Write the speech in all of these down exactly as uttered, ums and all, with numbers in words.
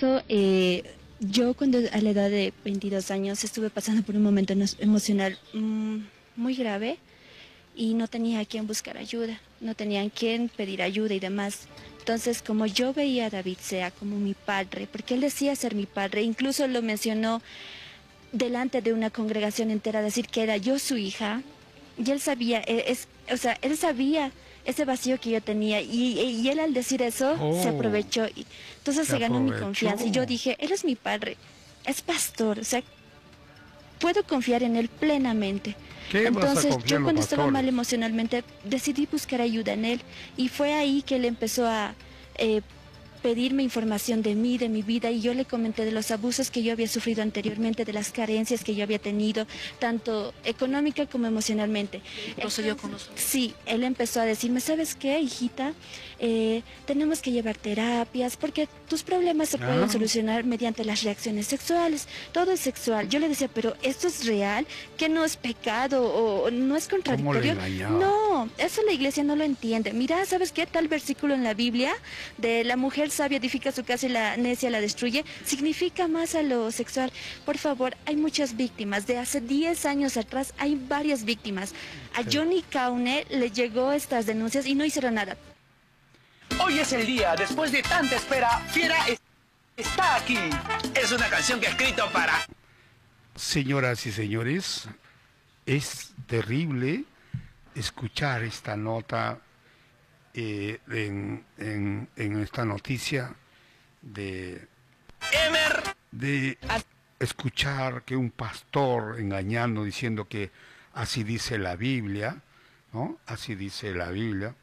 caso, eh, yo cuando a la edad de veintidós años estuve pasando por un momento no- emocional mm, muy grave y no tenía a quién buscar ayuda, no tenía a quién pedir ayuda y demás. Entonces, como yo veía a David Sea como mi padre, porque él decía ser mi padre, incluso lo mencionó delante de una congregación entera, decir que era yo su hija, y él sabía, eh, es, o sea, él sabía ese vacío que yo tenía, y, y él al decir eso Oh, se aprovechó, y entonces se se ganó mi aprovechó. confianza, y yo dije, él es mi padre, es pastor, o sea, puedo confiar en él plenamente. ¿Qué vas a Entonces confiar yo en los cuando estaba pastores? mal emocionalmente decidí buscar ayuda en él, y fue ahí que él empezó a eh, pedirme información de mí, de mi vida, y yo le comenté de los abusos que yo había sufrido anteriormente, de las carencias que yo había tenido, tanto económica como emocionalmente. Procedió con nosotros. Sí, él empezó a decirme, ¿sabes qué, hijita? Eh, tenemos que llevar terapias porque tus problemas se pueden Ah. solucionar mediante las reacciones sexuales. Todo es sexual. Yo le decía, pero ¿esto es real? ¿Que no es pecado o no es contradictorio? engañaba? No, eso la iglesia no lo entiende. Mira, ¿sabes qué? Tal versículo en la Biblia de la mujer sabia edifica su casa y la necia la destruye, significa más a lo sexual. Por favor, hay muchas víctimas. De hace diez años atrás hay varias víctimas. A Johnny Kaune le llegó estas denuncias y no hicieron nada. Hoy es el día, después de tanta espera, Fiera es- está aquí. Es una canción que he escrito para... Señoras y señores, es terrible escuchar esta nota, eh, en, en, en esta noticia de, Emer. de escuchar que un pastor engañando, diciendo que así dice la Biblia, ¿no? Así dice la Biblia.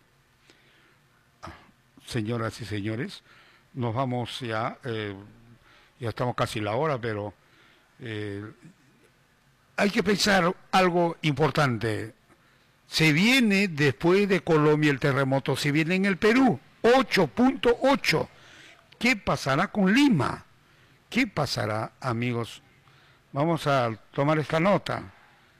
Señoras y señores, nos vamos ya, eh, ya estamos casi la hora, pero eh, hay que pensar algo importante. Se viene después de Colombia el terremoto, se viene en el Perú, ocho punto ocho. ¿Qué pasará con Lima? ¿Qué pasará, amigos? Vamos a tomar esta nota.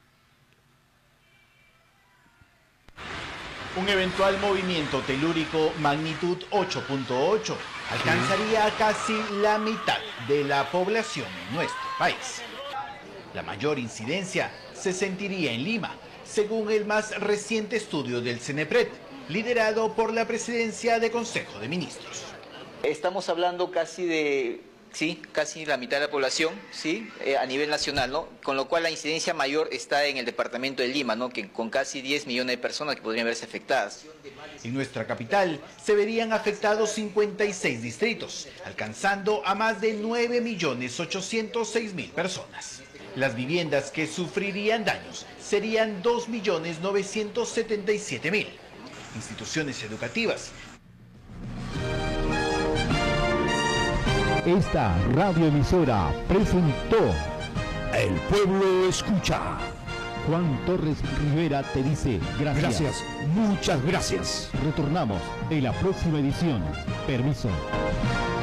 Un eventual movimiento telúrico magnitud ocho punto ocho alcanzaría a casi la mitad de la población en nuestro país. La mayor incidencia se sentiría en Lima, según el más reciente estudio del CENEPRED, liderado por la Presidencia de Consejo de Ministros. Estamos hablando casi de, sí, casi la mitad de la población, sí, eh, a nivel nacional, ¿no? Con lo cual la incidencia mayor está en el departamento de Lima, ¿no? Que con casi diez millones de personas que podrían verse afectadas. En nuestra capital se verían afectados cincuenta y seis distritos, alcanzando a más de nueve millones ochocientos seis mil personas. Las viviendas que sufrirían daños serían dos millones novecientos setenta y siete mil. Instituciones educativas. Esta radioemisora presentó El pueblo escucha. Juan Torres Rivera te dice gracias. Gracias, muchas gracias. Retornamos en la próxima edición. Permiso.